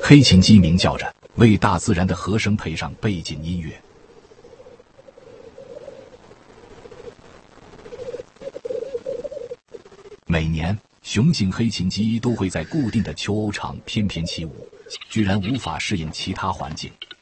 黑琴机鸣叫着，为大自然的和声配上背景音乐。每年，雄性黑琴鸡都会在固定的秋鸥场翩翩起舞，居然无法适应其他环境。